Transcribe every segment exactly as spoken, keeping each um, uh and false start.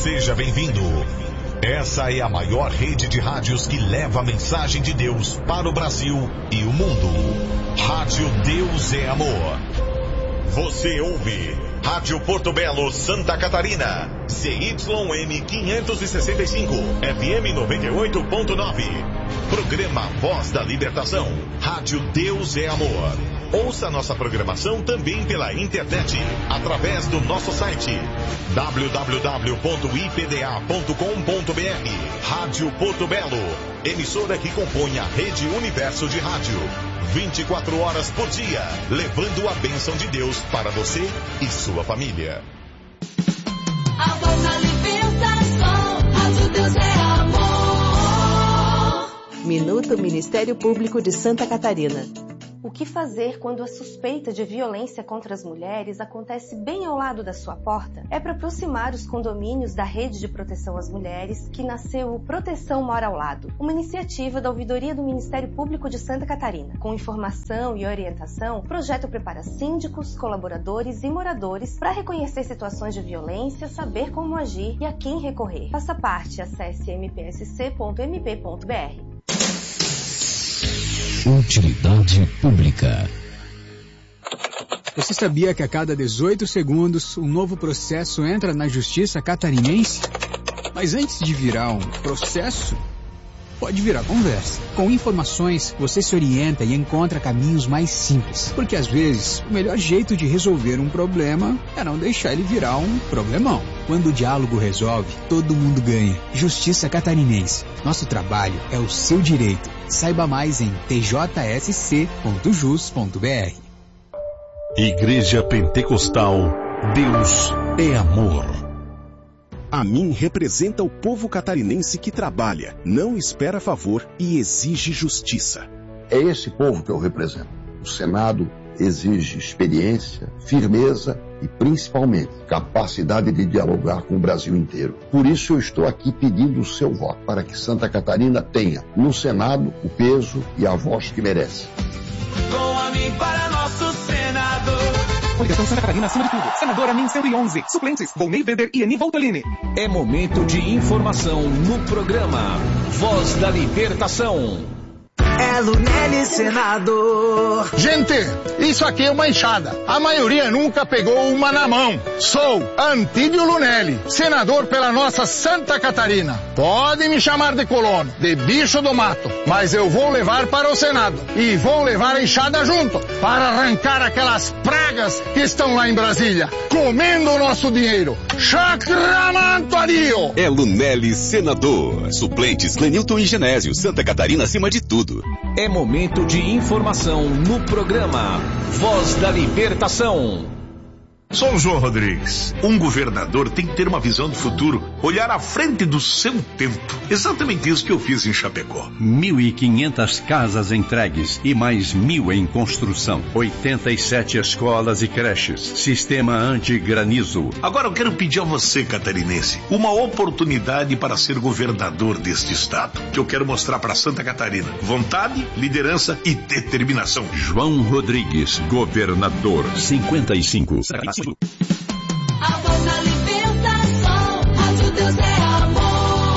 Seja bem-vindo. Essa é a maior rede de rádios que leva a mensagem de Deus para o Brasil e o mundo. Rádio Deus é Amor. Você ouve Rádio Porto Belo, Santa Catarina, C Y M quinhentos e sessenta e cinco, F M noventa e oito ponto nove. Programa Voz da Libertação. Rádio Deus é Amor. Ouça nossa programação também pela internet, através do nosso site w w w ponto i p d a ponto com ponto b r. Rádio Porto Belo, emissora que compõe a Rede Universo de Rádio. vinte e quatro horas por dia, levando a bênção de Deus para você e sua família. A voz da libertação, Rádio Deus é Amor. Minuto Ministério Público de Santa Catarina. O que fazer quando a suspeita de violência contra as mulheres acontece bem ao lado da sua porta? É para aproximar os condomínios da Rede de Proteção às Mulheres que nasceu o Proteção Mora ao Lado, uma iniciativa da Ouvidoria do Ministério Público de Santa Catarina. Com informação e orientação, o projeto prepara síndicos, colaboradores e moradores para reconhecer situações de violência, saber como agir e a quem recorrer. Faça parte, acesse m p s c ponto m p ponto b r. Utilidade pública. Você sabia que a cada dezoito segundos um novo processo entra na Justiça Catarinense? Mas antes de virar um processo, pode virar conversa. Com informações, você se orienta e encontra caminhos mais simples. Porque às vezes, o melhor jeito de resolver um problema é não deixar ele virar um problemão. Quando o diálogo resolve, todo mundo ganha. Justiça Catarinense. Nosso trabalho é o seu direito. Saiba mais em t j s c ponto jus ponto b r. Igreja Pentecostal, Deus é Amor. A mim representa o povo catarinense que trabalha, não espera favor e exige justiça. É esse povo que eu represento. O Senado exige experiência, firmeza e, principalmente, capacidade de dialogar com o Brasil inteiro. Por isso eu estou aqui pedindo o seu voto, para que Santa Catarina tenha, no Senado, o peso e a voz que merece. Com a mim para nosso Senado. Coligação Santa Catarina acima de tudo. Senadora Min cento e onze. Suplentes, Volney Weber e Eni Voltolini. É momento de informação no programa Voz da Libertação. É Lunelli Senador. Gente, isso aqui é uma enxada. A maioria nunca pegou uma na mão. Sou Antídio Lunelli, senador pela nossa Santa Catarina. Pode me chamar de colono, de bicho do mato, mas eu vou levar para o Senado. E vou levar a enxada junto, para arrancar aquelas pragas que estão lá em Brasília, comendo o nosso dinheiro. Chacramantorio! É Lunelli Senador. Suplentes Clenilton e Genésio. Santa Catarina acima de tudo. É momento de informação no programa Voz da Libertação. Sou o João Rodrigues. Um governador tem que ter uma visão do futuro, olhar à frente do seu tempo. Exatamente isso que eu fiz em Chapecó. Mil e quinhentas casas entregues e mais mil em construção. oitenta e sete escolas e creches. Sistema anti-granizo. Agora eu quero pedir a você, catarinense, uma oportunidade para ser governador deste estado, que eu quero mostrar para Santa Catarina. Vontade, liderança e determinação. João Rodrigues, governador, cinquenta e cinco. A voz da libertação, Rádio Deus é Amor.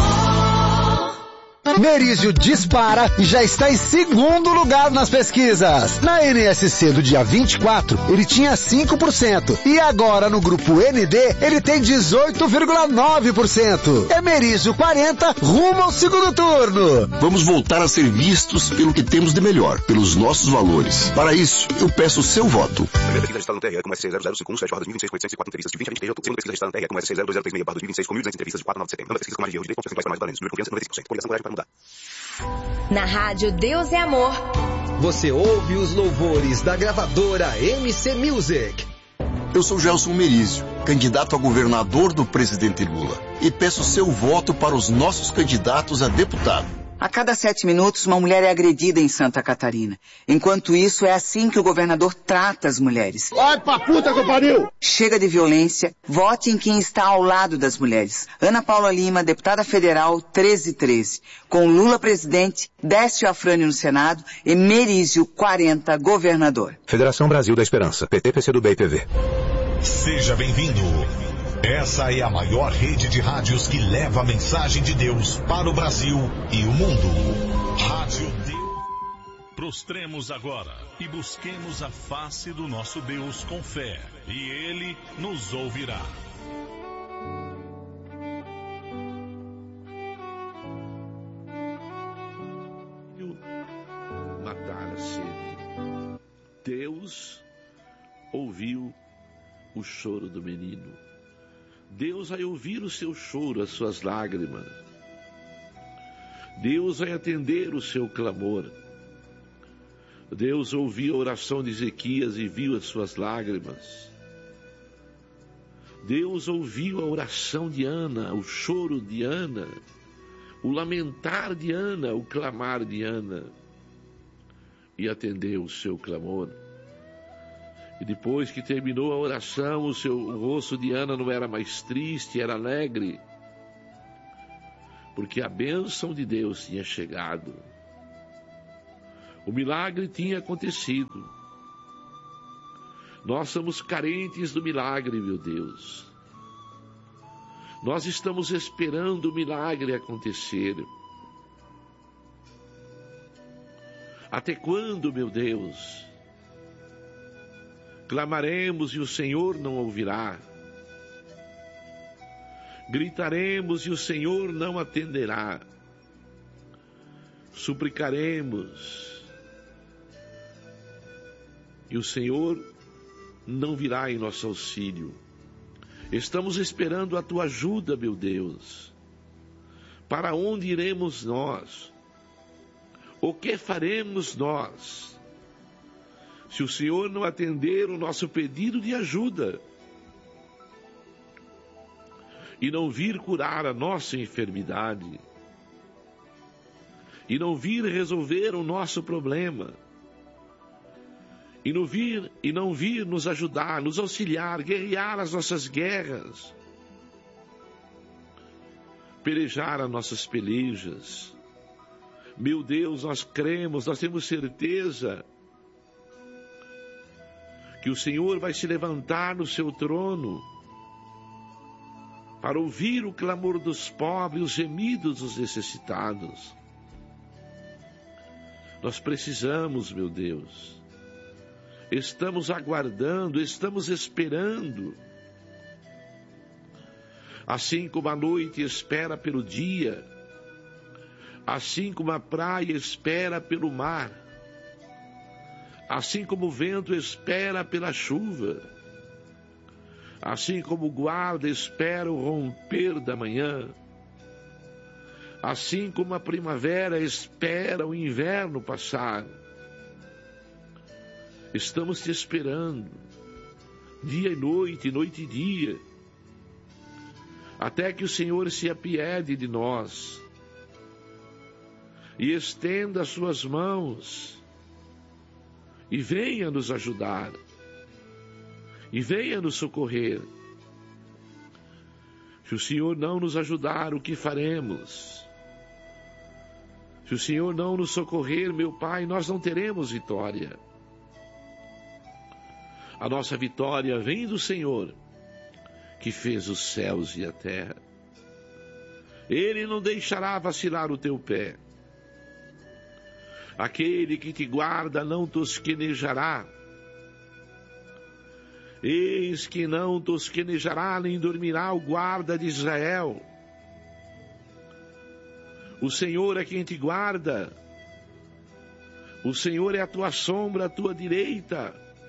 Merizio dispara e já está em segundo lugar nas pesquisas. Na N S C do dia vinte e quatro, ele tinha cinco por cento. E agora no grupo N D, ele tem dezoito vírgula nove por cento. É Merizio quarenta, rumo ao segundo turno. Vamos voltar a ser vistos pelo que temos de melhor, pelos nossos valores. Para isso, eu peço o seu voto. Primeira pesquisa registrada no T R E com S C zero zero cinco um sete barra dois mil e vinte e seis, com oitocentos e quatro entrevistas de vinte a vinte e três de outubro. Segunda pesquisa registrada no T R E com S C zero dois zero três seis barra dois mil e vinte e seis, com mil e duzentas entrevistas de quatro a nove de setembro. Nova pesquisa com margem de erro de confiança mais valentes. Número de confiança noventa e cinco por cento. Coligação Coragem para Mudar. Na Rádio Deus é Amor. Você ouve os louvores da gravadora M C Music. Eu sou Gelson Merizio, candidato a governador do presidente Lula, e peço seu voto para os nossos candidatos a deputado. A cada sete minutos, uma mulher é agredida em Santa Catarina. Enquanto isso, é assim que o governador trata as mulheres. Vai pra puta que eu pariu! Chega de violência, vote em quem está ao lado das mulheres. Ana Paula Lima, deputada federal, treze treze. Com Lula presidente, Décio Afrânio no Senado e Merizio quarenta, governador. Federação Brasil da Esperança, P T, P C do B e P V. Seja bem-vindo. Essa é a maior rede de rádios que leva a mensagem de Deus para o Brasil e o mundo. Rádio Deus. Prostremos agora e busquemos a face do nosso Deus com fé, e Ele nos ouvirá. Matar a sede. Deus ouviu o choro do menino. Deus vai ouvir o seu choro, as suas lágrimas. Deus vai atender o seu clamor. Deus ouviu a oração de Ezequias e viu as suas lágrimas. Deus ouviu a oração de Ana, o choro de Ana, o lamentar de Ana, o clamar de Ana, e atendeu o seu clamor. E depois que terminou a oração, o, seu, o rosto de Ana não era mais triste, era alegre, porque a bênção de Deus tinha chegado. O milagre tinha acontecido. Nós somos carentes do milagre, meu Deus. Nós estamos esperando o milagre acontecer. Até quando, meu Deus? Clamaremos e o Senhor não ouvirá. Gritaremos e o Senhor não atenderá. Suplicaremos e o Senhor não virá em nosso auxílio. Estamos esperando a tua ajuda, meu Deus. Para onde iremos nós? O que faremos nós? Se o Senhor não atender o nosso pedido de ajuda e não vir curar a nossa enfermidade, e não vir resolver o nosso problema, e não vir, e não vir nos ajudar, nos auxiliar, guerrear as nossas guerras, pelejar as nossas pelejas, meu Deus, nós cremos, nós temos certeza que o Senhor vai se levantar no seu trono para ouvir o clamor dos pobres, os gemidos dos necessitados. Nós precisamos, meu Deus, estamos aguardando, estamos esperando. Assim como a noite espera pelo dia, assim como a praia espera pelo mar, assim como o vento espera pela chuva, assim como o guarda espera o romper da manhã, assim como a primavera espera o inverno passar, estamos te esperando, dia e noite, noite e dia, até que o Senhor se apiede de nós e estenda as suas mãos e venha nos ajudar, e venha nos socorrer. Se o Senhor não nos ajudar, o que faremos? Se o Senhor não nos socorrer, meu Pai, nós não teremos vitória. A nossa vitória vem do Senhor, que fez os céus e a terra. Ele não deixará vacilar o teu pé. Aquele que te guarda não tosquenejará. Eis que não tosquenejará nem dormirá o guarda de Israel. O Senhor é quem te guarda. O Senhor é a tua sombra, a tua direita.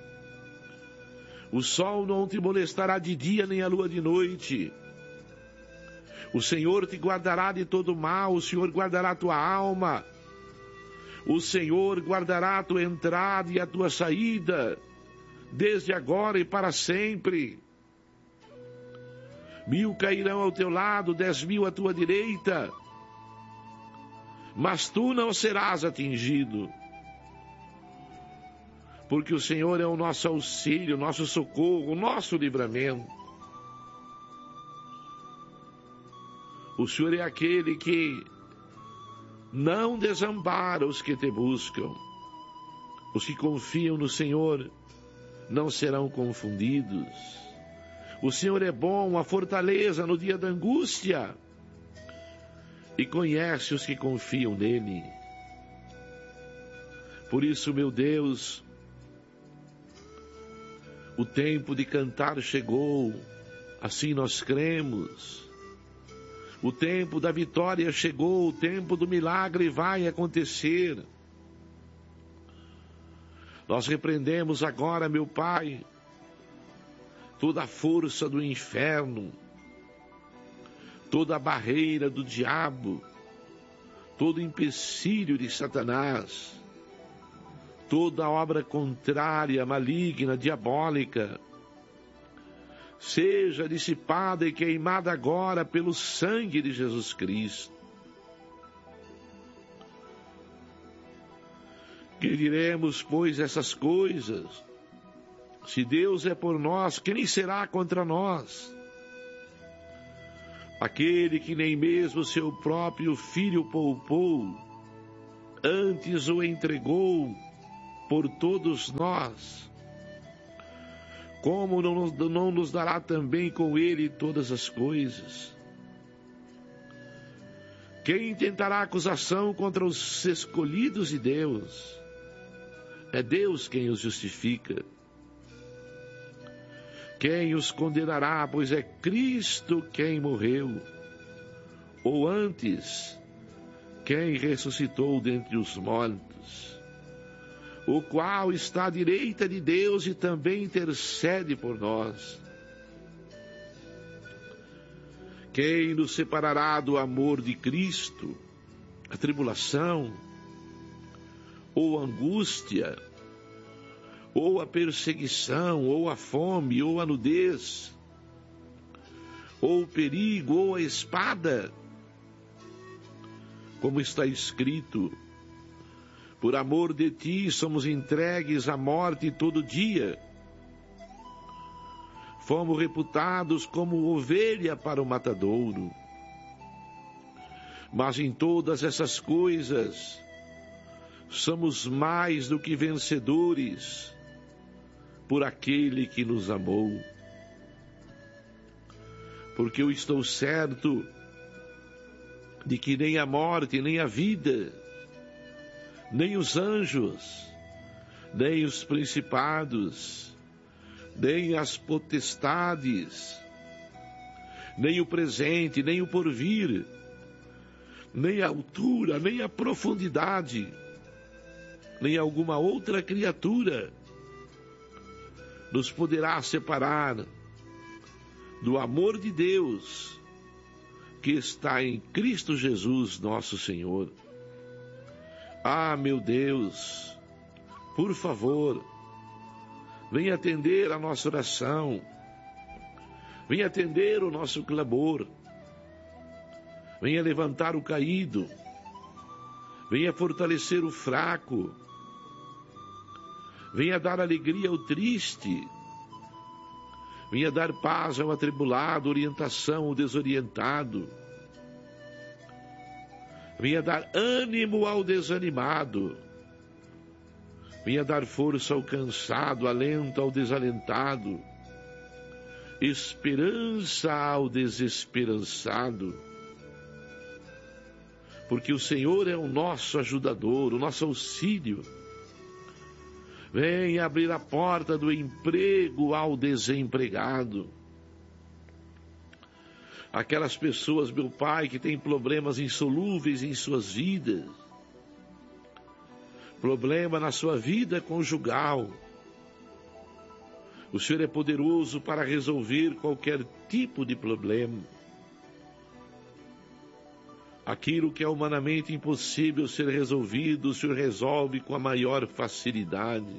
O sol não te molestará de dia, nem a lua de noite. O Senhor te guardará de todo mal, o Senhor guardará a tua alma. O Senhor guardará a tua entrada e a tua saída, desde agora e para sempre. Mil cairão ao teu lado, dez mil à tua direita, mas tu não serás atingido. Porque o Senhor é o nosso auxílio, o nosso socorro, o nosso livramento. O Senhor é aquele que não desampara os que te buscam. Os que confiam no Senhor não serão confundidos. O Senhor é bom, a fortaleza no dia da angústia, e conhece os que confiam nele. Por isso, meu Deus, o tempo de cantar chegou, assim nós cremos. O tempo da vitória chegou, o tempo do milagre vai acontecer. Nós repreendemos agora, meu Pai, toda a força do inferno, toda a barreira do diabo, todo o empecilho de Satanás, toda obra contrária, maligna, diabólica, seja dissipada e queimada agora pelo sangue de Jesus Cristo. Que diremos, pois, essas coisas? Se Deus é por nós, quem será contra nós? Aquele que nem mesmo seu próprio filho poupou, antes o entregou por todos nós, como não nos, não nos dará também com ele todas as coisas? Quem tentará acusação contra os escolhidos de Deus? É Deus quem os justifica. Quem os condenará, pois é Cristo quem morreu, ou antes, quem ressuscitou dentre os mortos, o qual está à direita de Deus e também intercede por nós. Quem nos separará do amor de Cristo? A tribulação, ou a angústia, ou a perseguição, ou a fome, ou a nudez, ou o perigo, ou a espada? Como está escrito: por amor de ti somos entregues à morte todo dia. Fomos reputados como ovelha para o matadouro. Mas em todas essas coisas somos mais do que vencedores por aquele que nos amou. Porque eu estou certo de que nem a morte, nem a vida, nem os anjos, nem os principados, nem as potestades, nem o presente, nem o porvir, nem a altura, nem a profundidade, nem alguma outra criatura nos poderá separar do amor de Deus que está em Cristo Jesus, nosso Senhor. Ah, meu Deus, por favor, venha atender a nossa oração, venha atender o nosso clamor, venha levantar o caído, venha fortalecer o fraco, venha dar alegria ao triste, venha dar paz ao atribulado, orientação ao desorientado, venha dar ânimo ao desanimado, venha dar força ao cansado, alento ao desalentado, esperança ao desesperançado, porque o Senhor é o nosso ajudador, o nosso auxílio. Venha abrir a porta do emprego ao desempregado. Aquelas pessoas, meu Pai, que têm problemas insolúveis em suas vidas, problema na sua vida conjugal. O Senhor é poderoso para resolver qualquer tipo de problema. Aquilo que é humanamente impossível ser resolvido, o Senhor resolve com a maior facilidade.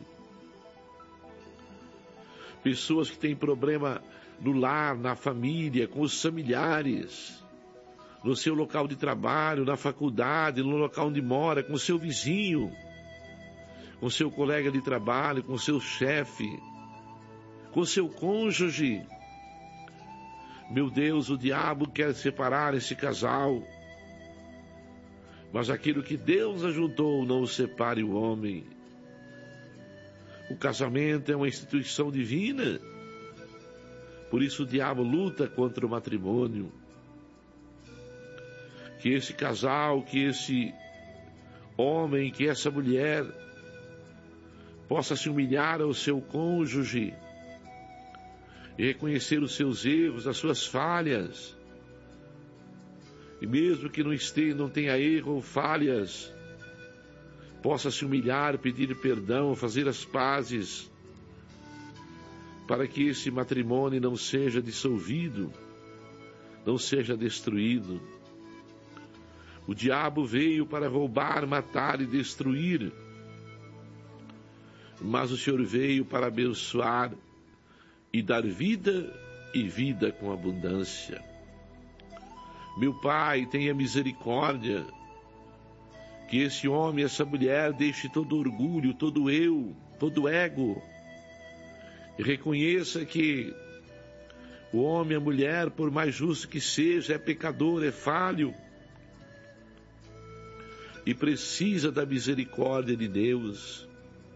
Pessoas que têm problema no lar, na família, com os familiares, no seu local de trabalho, na faculdade, no local onde mora, com o seu vizinho, com seu colega de trabalho, com seu chefe, com seu cônjuge. Meu Deus, o diabo quer separar esse casal, mas aquilo que Deus ajuntou não o separe o homem. O casamento é uma instituição divina. Por Por isso o diabo luta contra o matrimônio. Que esse casal, que esse homem, que essa mulher possa se humilhar ao seu cônjuge e reconhecer os seus erros, as suas falhas. E mesmo que não esteja, não tenha erro ou falhas, possa se humilhar, pedir perdão, fazer as pazes, para que esse matrimônio não seja dissolvido, não seja destruído. O diabo veio para roubar, matar e destruir, mas o Senhor veio para abençoar e dar vida e vida com abundância. Meu Pai, tenha misericórdia, que esse homem, essa mulher deixe todo orgulho, todo eu, todo ego, e reconheça que o homem, a mulher, por mais justo que seja, é pecador, é falho, e precisa da misericórdia de Deus.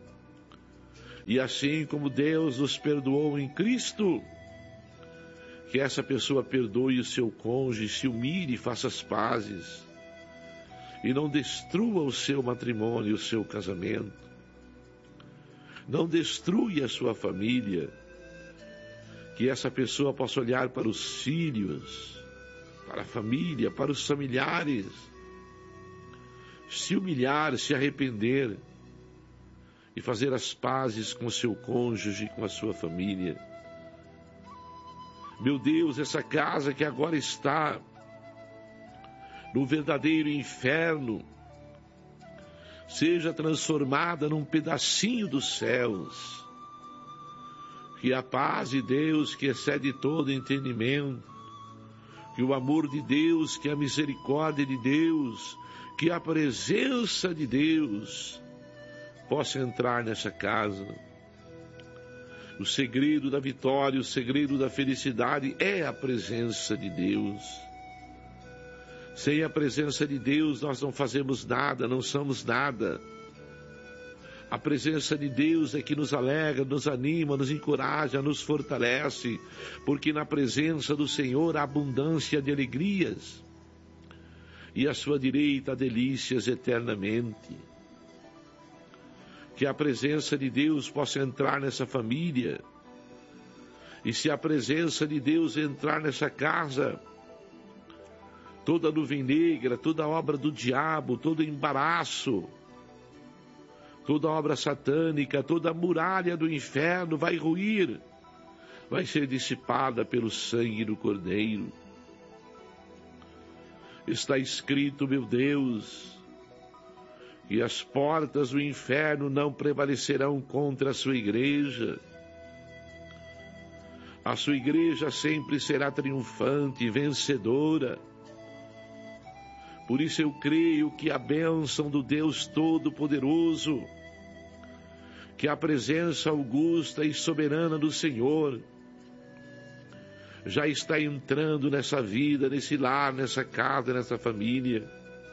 E assim como Deus nos perdoou em Cristo, que essa pessoa perdoe o seu cônjuge, se humilhe e faça as pazes, e não destrua o seu matrimônio, o seu casamento, não destrua a sua família, que essa pessoa possa olhar para os filhos, para a família, para os familiares, se humilhar, se arrepender e fazer as pazes com o seu cônjuge, com a sua família. Meu Deus, essa casa que agora está no verdadeiro inferno, seja transformada num pedacinho dos céus. Que a paz de Deus, que excede todo entendimento, que o amor de Deus, que a misericórdia de Deus, que a presença de Deus possa entrar nessa casa. O segredo da vitória, o segredo da felicidade é a presença de Deus. Sem a presença de Deus nós não fazemos nada, não somos nada. A presença de Deus é que nos alegra, nos anima, nos encoraja, nos fortalece, porque na presença do Senhor há abundância de alegrias, e à sua direita delícias eternamente. Que a presença de Deus possa entrar nessa família, e se a presença de Deus entrar nessa casa, toda nuvem negra, toda obra do diabo, todo embaraço, toda obra satânica, toda muralha do inferno vai ruir, vai ser dissipada pelo sangue do Cordeiro. Está escrito, meu Deus, que as portas do inferno não prevalecerão contra a sua igreja. A sua igreja sempre será triunfante, vencedora. Por isso eu creio que a bênção do Deus Todo-Poderoso, que a presença augusta e soberana do Senhor, já está entrando nessa vida, nesse lar, nessa casa, nessa família.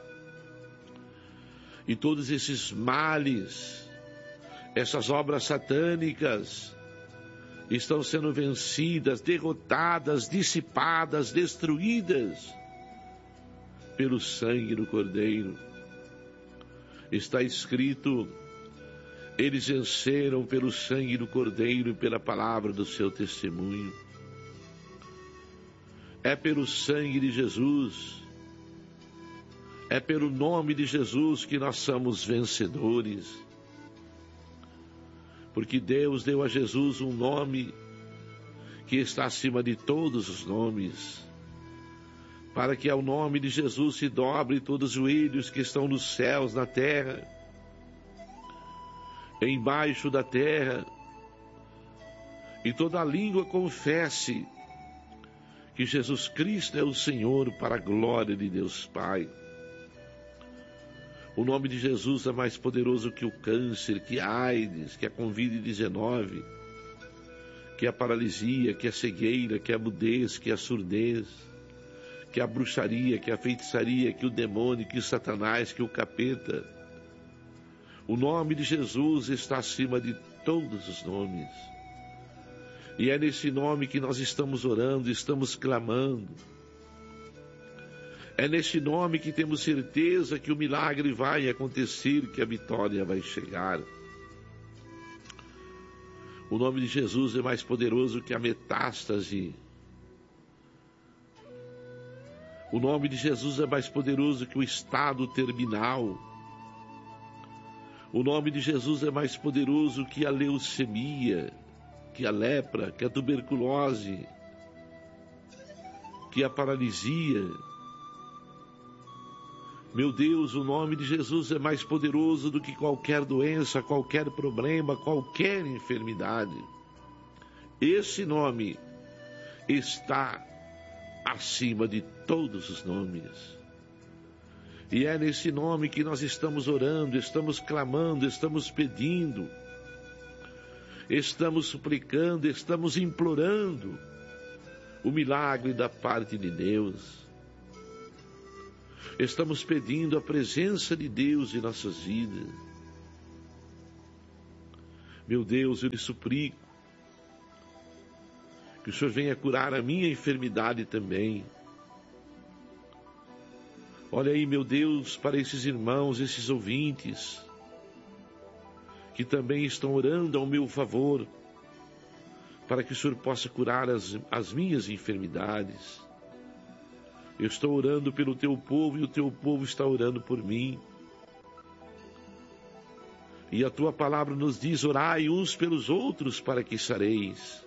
E todos esses males, essas obras satânicas, estão sendo vencidas, derrotadas, dissipadas, destruídas pelo sangue do Cordeiro. Está escrito, eles venceram pelo sangue do Cordeiro e pela palavra do seu testemunho. É pelo sangue de Jesus, é pelo nome de Jesus que nós somos vencedores. Porque Deus deu a Jesus um nome que está acima de todos os nomes, para que ao nome de Jesus se dobre todos os joelhos que estão nos céus, na terra, embaixo da terra, e toda língua confesse que Jesus Cristo é o Senhor, para a glória de Deus Pai. O nome de Jesus é mais poderoso que o câncer, que a AIDS, que a covid dezenove, que a paralisia, que a cegueira, que a mudez, que a surdez, que a bruxaria, que a feitiçaria, que o demônio, que o Satanás, que o capeta. O nome de Jesus está acima de todos os nomes. E é nesse nome que nós estamos orando, estamos clamando. É nesse nome que temos certeza que o milagre vai acontecer, que a vitória vai chegar. O nome de Jesus é mais poderoso que a metástase. O nome de Jesus é mais poderoso que o estado terminal. O nome de Jesus é mais poderoso que a leucemia, que a lepra, que a tuberculose, que a paralisia. Meu Deus, o nome de Jesus é mais poderoso do que qualquer doença, qualquer problema, qualquer enfermidade. Esse nome está acima de todos os nomes. E é nesse nome que nós estamos orando, estamos clamando, estamos pedindo, estamos suplicando, estamos implorando o milagre da parte de Deus. Estamos pedindo a presença de Deus em nossas vidas. Meu Deus, eu lhe suplico que o Senhor venha curar a minha enfermidade também. Olha aí, meu Deus, para esses irmãos, esses ouvintes, que também estão orando ao meu favor, para que o Senhor possa curar as, as minhas enfermidades. Eu estou orando pelo teu povo e o teu povo está orando por mim. E a tua palavra nos diz: orai uns pelos outros para que sareis.